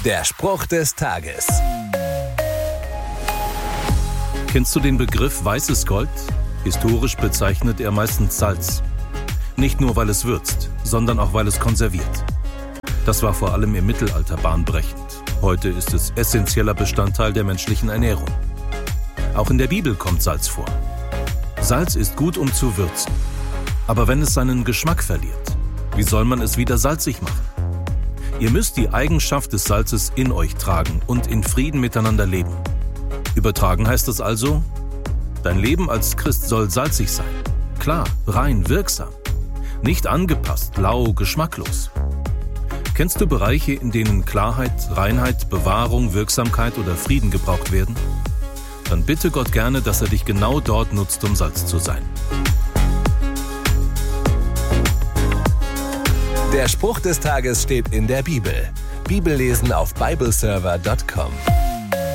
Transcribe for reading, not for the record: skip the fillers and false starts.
Der Spruch des Tages. Kennst du den Begriff weißes Gold? Historisch bezeichnet er meistens Salz. Nicht nur, weil es würzt, sondern auch, weil es konserviert. Das war vor allem im Mittelalter bahnbrechend. Heute ist es essentieller Bestandteil der menschlichen Ernährung. Auch in der Bibel kommt Salz vor. Salz ist gut, um zu würzen. Aber wenn es seinen Geschmack verliert, wie soll man es wieder salzig machen? Ihr müsst die Eigenschaft des Salzes in euch tragen und in Frieden miteinander leben. Übertragen heißt es also, dein Leben als Christ soll salzig sein. Klar, rein, wirksam. Nicht angepasst, lau, geschmacklos. Kennst du Bereiche, in denen Klarheit, Reinheit, Bewahrung, Wirksamkeit oder Frieden gebraucht werden? Dann bitte Gott gerne, dass er dich genau dort nutzt, um Salz zu sein. Der Spruch des Tages steht in der Bibel. Bibellesen auf bibleserver.com.